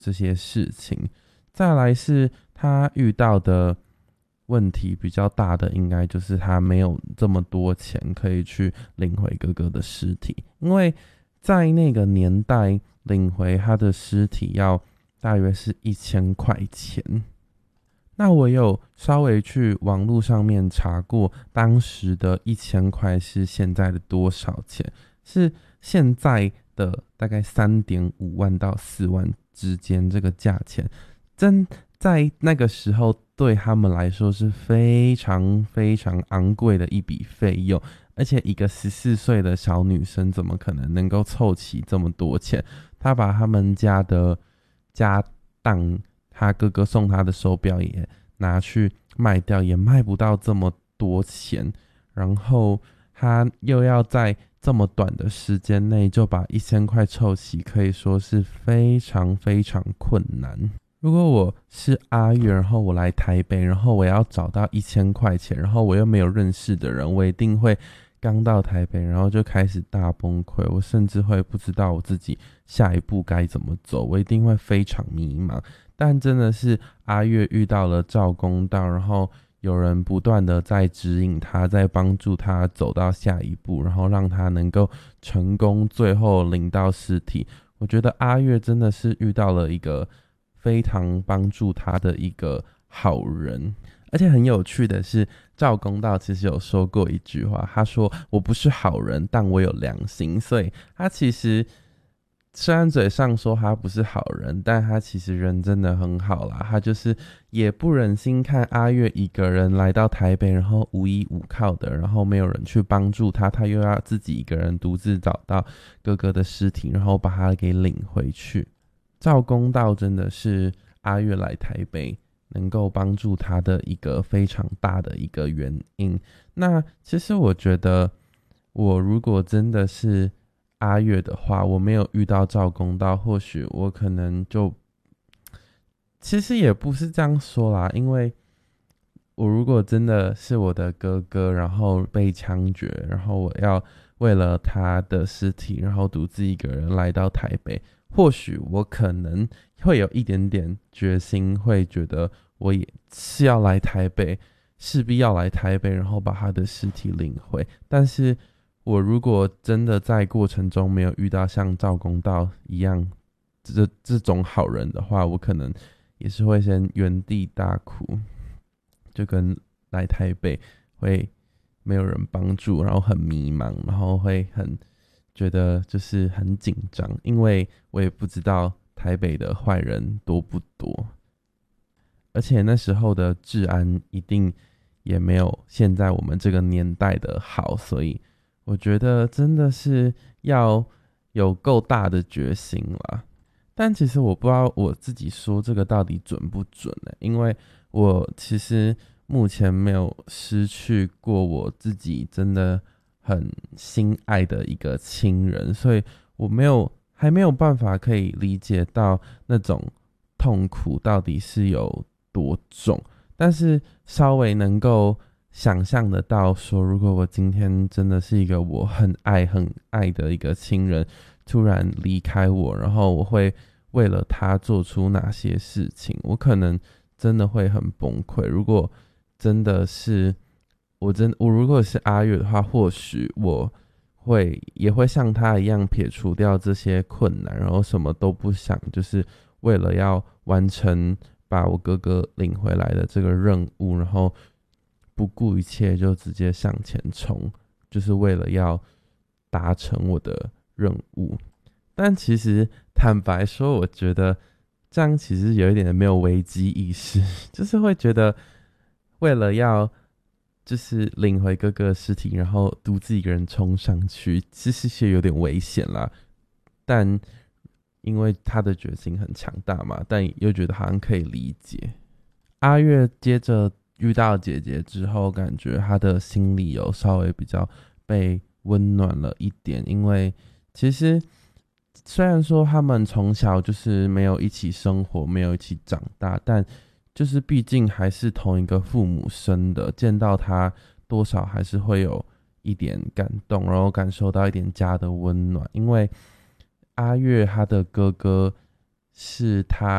这些事情。再来是他遇到的问题比较大的，应该就是他没有这么多钱可以去领回哥哥的尸体，因为在那个年代领回他的尸体要大约是1000块钱。那我有稍微去网络上面查过，当时的1000块是现在的多少钱？是现在的大概3.5万到4万之间，这个价钱真在那个时候对他们来说是非常非常昂贵的一笔费用，而且一个14岁的小女生怎么可能够凑齐这么多钱？她把他们家的家当，他哥哥送他的手表也拿去卖掉，也卖不到这么多钱，然后他又要在这么短的时间内就把1000块凑齐，可以说是非常非常困难。如果我是阿月，然后我来台北，然后我要找到1000块钱，然后我又没有认识的人，我一定会刚到台北，然后就开始大崩溃，我甚至会不知道我自己下一步该怎么走，我一定会非常迷茫。但真的是阿月遇到了赵公道，然后有人不断的在指引他，在帮助他走到下一步，然后让他能够成功，最后领到尸体。我觉得阿月真的是遇到了一个非常帮助他的一个好人。而且很有趣的是，赵公道其实有说过一句话，他说我不是好人，但我有良心。所以他其实虽然嘴上说他不是好人，但他其实人真的很好啦。他就是也不忍心看阿月一个人来到台北，然后无依无靠的，然后没有人去帮助他，他又要自己一个人独自找到哥哥的尸体，然后把他给领回去。赵公道真的是阿月来台北能够帮助他的一个非常大的一个原因。那其实我觉得，我如果真的是阿月的话，我没有遇到赵公道，或许我可能就，其实也不是这样说啦，因为我如果真的是我的哥哥，然后被枪决，然后我要为了他的尸体，然后独自一个人来到台北，或许我可能会有一点点决心，会觉得我也是要来台北，势必要来台北，然后把他的尸体领回。但是我如果真的在过程中没有遇到像赵公道一样这种好人的话，我可能也是会先原地大哭，就跟来台北会没有人帮助，然后很迷茫，然后会很觉得就是很紧张，因为我也不知道台北的坏人多不多，而且那时候的治安一定也没有现在我们这个年代的好，所以我觉得真的是要有够大的决心啦。但其实我不知道我自己说这个到底准不准呢？因为我其实目前没有失去过我自己真的很心爱的一个亲人，所以我还没有办法可以理解到那种痛苦到底是有多重，但是稍微能够想象得到说，如果我今天真的是一个我很爱很爱的一个亲人突然离开我，然后我会为了他做出哪些事情，我可能真的会很崩溃。如果真的是我如果是阿月的话，或许我也会像他一样撇除掉这些困难，然后什么都不想，就是为了要完成把我哥哥领回来的这个任务，然后不顾一切就直接向前冲，就是为了要达成我的任务。但其实坦白说，我觉得这样其实有一点没有危机意识，就是会觉得为了要就是领回哥哥的尸体，然后独自一个人冲上去，其实是有点危险啦。但因为他的决心很强大嘛，但又觉得好像可以理解。阿月接着遇到姐姐之后，感觉他的心里有稍微比较被温暖了一点，因为其实虽然说他们从小就是没有一起生活，没有一起长大，但就是毕竟还是同一个父母生的，见到他多少还是会有一点感动，然后感受到一点家的温暖。因为阿月他的哥哥是他